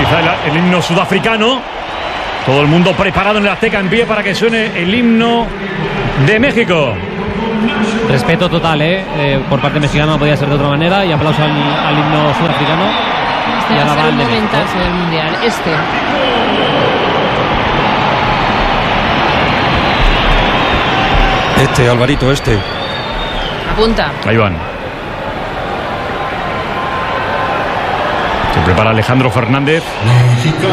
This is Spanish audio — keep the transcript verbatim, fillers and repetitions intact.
Empieza el, el himno sudafricano. Todo el mundo preparado en el Azteca en pie para que suene el himno de México. Respeto total, ¿eh? Eh, por parte mexicana no podía ser de otra manera. Y aplauso al, al himno sudafricano. Este y va a ahora ser va un el de momentazo del Mundial. Este. Este, Alvarito, este. Apunta. Ahí van. Se prepara Alejandro Fernández.